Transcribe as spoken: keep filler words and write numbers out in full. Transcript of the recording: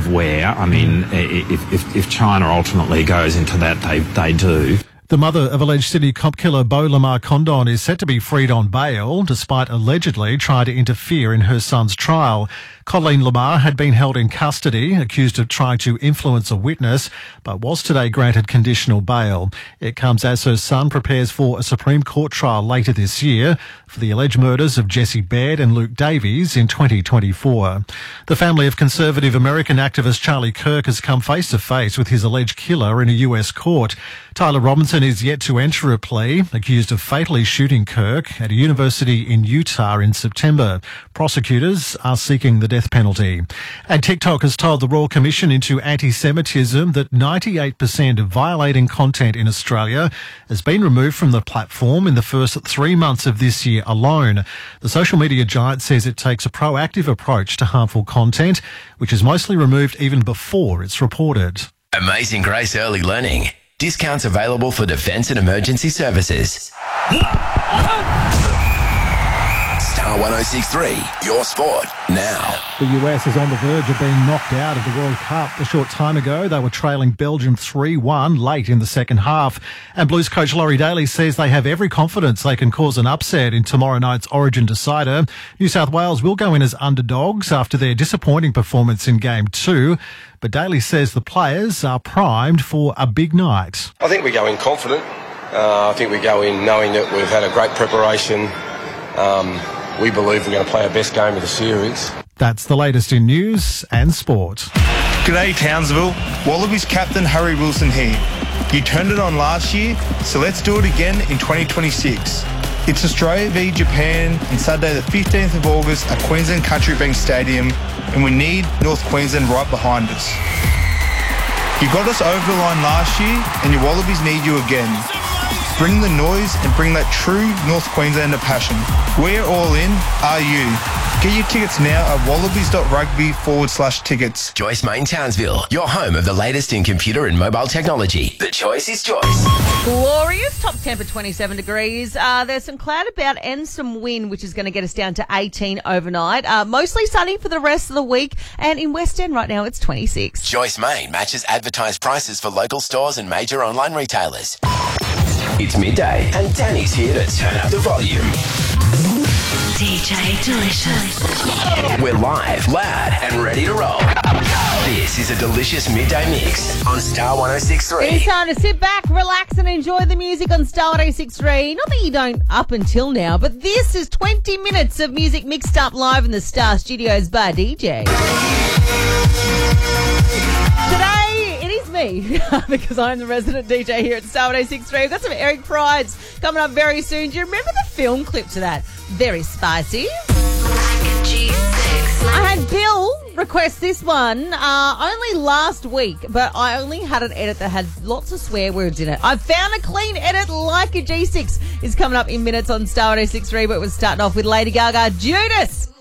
of where. I mean, if, if, if China ultimately goes into that, they, they do. The mother of alleged Sydney cop killer Beau Lamar Condon is set to be freed on bail despite allegedly trying to interfere in her son's trial. Colleen Lamar had been held in custody, accused of trying to influence a witness, but was today granted conditional bail. It comes as her son prepares for a Supreme Court trial later this year for the alleged murders of Jesse Baird and Luke Davies in twenty twenty-four. The family of conservative American activist Charlie Kirk has come face to face with his alleged killer in a U S court. Tyler Robinson is yet to enter a plea, accused of fatally shooting Kirk at a university in Utah in September. Prosecutors are seeking the death penalty. And TikTok has told the Royal Commission into Anti-Semitism that ninety-eight percent of violating content in Australia has been removed from the platform in the first three months of this year alone. The social media giant says it takes a proactive approach to harmful content, which is mostly removed even before it's reported. Amazing Grace Early Learning. Discounts available for defence and emergency services. Star one oh six point three, your sport, now. The U S is on the verge of being knocked out of the World Cup. A short time ago, they were trailing Belgium three one late in the second half. And Blues coach Laurie Daly says they have every confidence they can cause an upset in tomorrow night's Origin decider. New South Wales will go in as underdogs after their disappointing performance in Game two. But Daly says the players are primed for a big night. I think we go in confident. Uh, I think we go in knowing that we've had a great preparation. Um, we believe we're going to play our best game of the series. That's the latest in news and sport. G'day Townsville, Wallabies captain Harry Wilson here. You turned it on last year, so let's do it again in twenty twenty-six. It's Australia v Japan on Saturday the fifteenth of August at Queensland Country Bank Stadium, and we need North Queensland right behind us. You got us over the line last year, and your Wallabies need you again. Bring the noise and bring that true North Queenslander passion. We're all in, are you? Get your tickets now at wallabies.rugby forward slash tickets. Joyce Main Townsville, your home of the latest in computer and mobile technology. The choice is Joyce. Glorious top temp at twenty-seven degrees. Uh, there's some cloud about and some wind, which is going to get us down to eighteen overnight. Uh, mostly sunny for the rest of the week. And in West End right now, it's twenty-six. Joyce Main matches advertised prices for local stores and major online retailers. It's midday, and Danny's here to turn up the volume. D J Delicious. We're live, loud, and ready to roll. This is a delicious midday mix on Star one oh six point three. It's time to sit back, relax, and enjoy the music on Star one oh six point three. Not that you don't up until now, but this is twenty minutes of music mixed up live in the Star Studios by D J. Today, me because I'm the resident D J here at Star one oh six point three. We've got some Eric Prydes coming up very soon. Do you remember the film clip to that? Very spicy. I had Bill request this one uh, only last week, but I only had an edit that had lots of swear words in it. I found a clean edit like a G six is coming up in minutes on Star one oh six point three, but we're starting off with Lady Gaga, Judas.